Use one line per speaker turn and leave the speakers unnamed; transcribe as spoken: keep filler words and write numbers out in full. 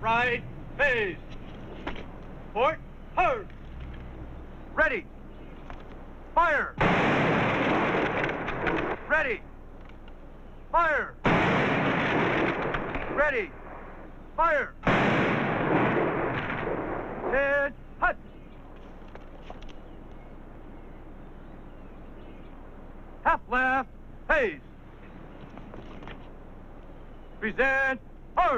right, phase. Port, hard. Ready. Fire. Ready. Fire. Ready. Fire. Head, hut. Half left, phase. Present